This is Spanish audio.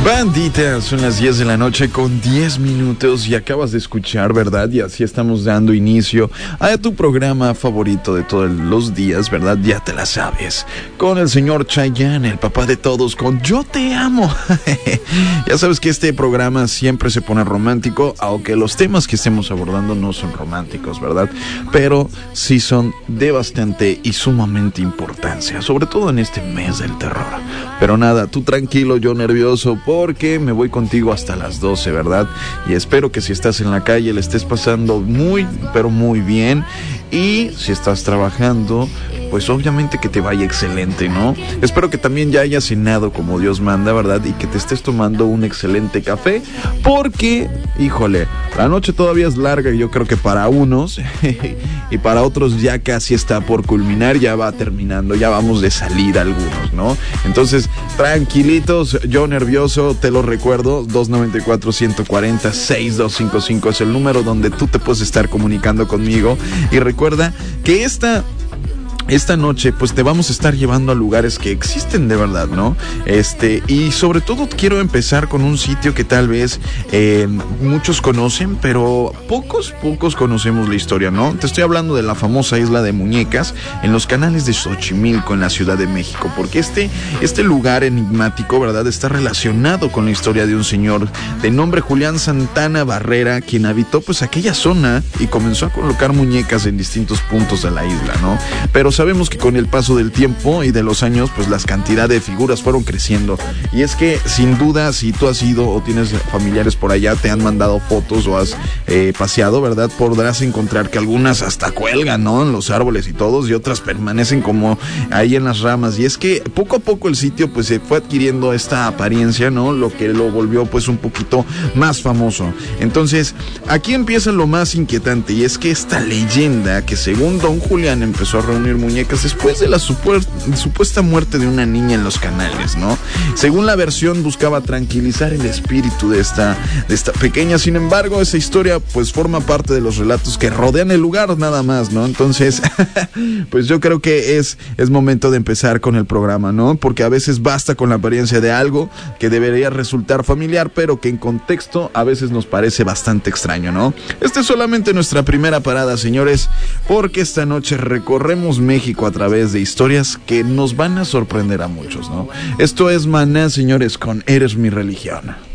Bandita, son las 10 de la noche con 10 minutos y acabas de escuchar, ¿verdad? Y así estamos dando inicio a tu programa favorito de todos los días, ¿verdad? Ya te la sabes. Con el señor Chayanne, el papá de todos, con Yo Te Amo. Ya sabes que este programa siempre se pone romántico, aunque los temas que estemos abordando no son románticos, ¿verdad? Pero sí son de bastante y sumamente importancia, sobre todo en este mes del terror. Pero nada, tú tranquilo, yo nervioso, porque me voy contigo hasta las 12, ¿verdad? Y espero que si estás en la calle le estés pasando muy, pero muy bien. Y si estás trabajando, pues obviamente que te vaya excelente, ¿no? Espero que también ya hayas cenado como Dios manda, ¿verdad? Y que te estés tomando un excelente café, porque, híjole, la noche todavía es larga, yo creo que para unos, y para otros ya casi está por culminar, ya va terminando, ya vamos de salida algunos, ¿no? Entonces, tranquilitos, yo nervioso, te lo recuerdo, 294-140-6255 es el número donde tú te puedes estar comunicando conmigo. Y recuerda que esta noche pues te vamos a estar llevando a lugares que existen de verdad, ¿no? Y sobre todo quiero empezar con un sitio que tal vez muchos conocen, pero pocos conocemos la historia, ¿no? Te estoy hablando de la famosa isla de Muñecas en los canales de Xochimilco en la Ciudad de México, porque este lugar enigmático, ¿verdad? Está relacionado con la historia de un señor de nombre Julián Santana Barrera, quien habitó pues aquella zona y comenzó a colocar muñecas en distintos puntos de la isla, ¿no? Pero sabemos que con el paso del tiempo y de los años, pues las cantidades de figuras fueron creciendo. Y es que, sin duda, si tú has ido o tienes familiares por allá, te han mandado fotos o has paseado, ¿verdad? Podrás encontrar que algunas hasta cuelgan, ¿no? En los árboles y todos, y otras permanecen como ahí en las ramas. Y es que poco a poco el sitio, pues, se fue adquiriendo esta apariencia, ¿no? Lo que lo volvió, pues, un poquito más famoso. Entonces, aquí empieza lo más inquietante, y es que esta leyenda que, según don Julián, empezó a reunir muñecas después de la supuesta muerte de una niña en los canales, ¿no? Según la versión, buscaba tranquilizar el espíritu de esta pequeña. Sin embargo, esa historia pues forma parte de los relatos que rodean el lugar nada más, ¿no? Entonces, pues yo creo que es momento de empezar con el programa, ¿no? Porque a veces basta con la apariencia de algo que debería resultar familiar, pero que en contexto a veces nos parece bastante extraño, ¿no? Esta es solamente nuestra primera parada, señores, porque esta noche recorremos México a través de historias que nos van a sorprender a muchos, ¿no? Esto es Maná, señores, con Eres mi religión.